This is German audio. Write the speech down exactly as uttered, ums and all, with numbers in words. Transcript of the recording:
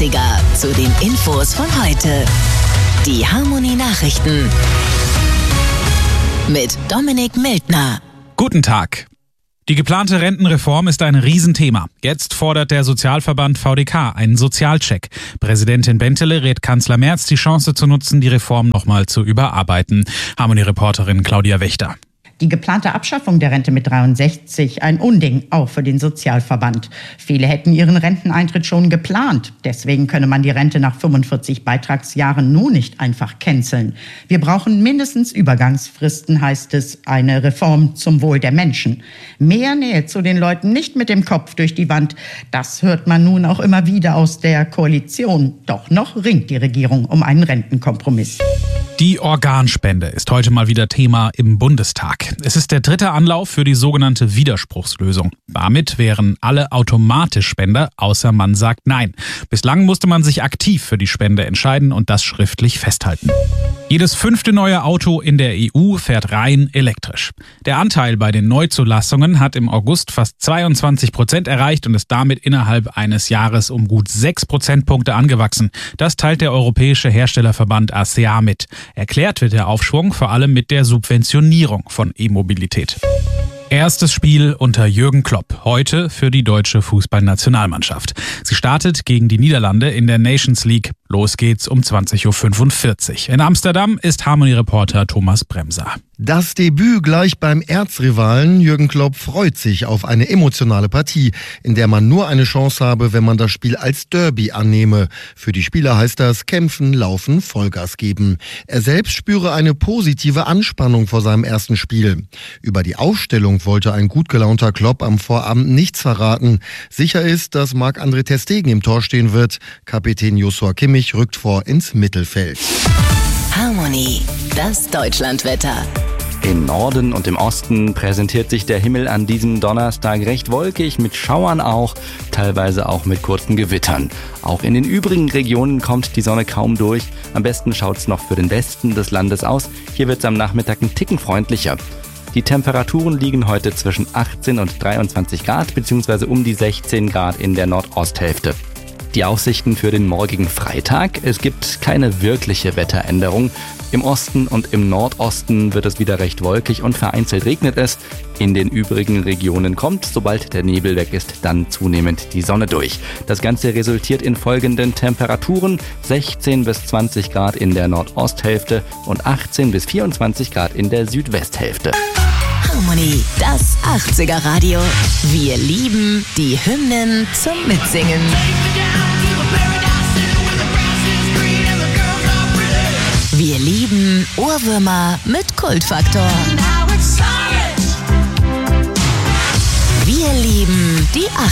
achtziger zu den Infos von heute. Die Harmonie Nachrichten mit Dominik Mildner. Guten Tag. Die geplante Rentenreform ist ein Riesenthema. Jetzt fordert der Sozialverband V D K einen Sozialcheck. Präsidentin Bentele rät Kanzler Merz, die Chance zu nutzen, die Reform nochmal zu überarbeiten. Harmonie-Reporterin Claudia Wächter. Die geplante Abschaffung der Rente mit dreiundsechzig, ein Unding, auch für den Sozialverband. Viele hätten ihren Renteneintritt schon geplant. Deswegen könne man die Rente nach fünfundvierzig Beitragsjahren nun nicht einfach canceln. Wir brauchen mindestens Übergangsfristen, heißt es, eine Reform zum Wohl der Menschen. Mehr Nähe zu den Leuten, nicht mit dem Kopf durch die Wand. Das hört man nun auch immer wieder aus der Koalition. Doch noch ringt die Regierung um einen Rentenkompromiss. Die Organspende ist heute mal wieder Thema im Bundestag. Es ist der dritte Anlauf für die sogenannte Widerspruchslösung. Damit wären alle automatisch Spender, außer man sagt Nein. Bislang musste man sich aktiv für die Spende entscheiden und das schriftlich festhalten. Jedes fünfte neue Auto in der E U fährt rein elektrisch. Der Anteil bei den Neuzulassungen hat im August fast zweiundzwanzig Prozent erreicht und ist damit innerhalb eines Jahres um gut sechs Prozentpunkte angewachsen. Das teilt der Europäische Herstellerverband A C A mit. Erklärt wird der Aufschwung vor allem mit der Subventionierung von E-Mobilität. Erstes Spiel unter Jürgen Klopp, heute für die deutsche Fußballnationalmannschaft. Sie startet gegen die Niederlande in der Nations League. Los geht's um zwanzig Uhr fünfundvierzig. In Amsterdam ist Harmonie-Reporter Thomas Bremser. Das Debüt gleich beim Erzrivalen. Jürgen Klopp freut sich auf eine emotionale Partie, in der man nur eine Chance habe, wenn man das Spiel als Derby annehme. Für die Spieler heißt das kämpfen, laufen, Vollgas geben. Er selbst spüre eine positive Anspannung vor seinem ersten Spiel. Über die Aufstellung wollte ein gut gelaunter Klopp am Vorabend nichts verraten. Sicher ist, dass Marc-André ter Stegen im Tor stehen wird. Kapitän Joshua Kimmich rückt vor ins Mittelfeld. Harmonie, das Deutschlandwetter. Im Norden und im Osten präsentiert sich der Himmel an diesem Donnerstag recht wolkig, mit Schauern auch, teilweise auch mit kurzen Gewittern. Auch in den übrigen Regionen kommt die Sonne kaum durch. Am besten schaut's noch für den Westen des Landes aus. Hier wird's am Nachmittag ein Ticken freundlicher. Die Temperaturen liegen heute zwischen achtzehn und dreiundzwanzig Grad, beziehungsweise um die sechzehn Grad in der Nordosthälfte. Die Aussichten für den morgigen Freitag: Es gibt keine wirkliche Wetteränderung. Im Osten und im Nordosten wird es wieder recht wolkig und vereinzelt regnet es. In den übrigen Regionen kommt, sobald der Nebel weg ist, dann zunehmend die Sonne durch. Das Ganze resultiert in folgenden Temperaturen: sechzehn bis zwanzig Grad in der Nordosthälfte und achtzehn bis vierundzwanzig Grad in der Südwesthälfte. Harmonie, das achtziger Radio. Wir lieben die Hymnen zum Mitsingen. Wir lieben Ohrwürmer mit Kultfaktor.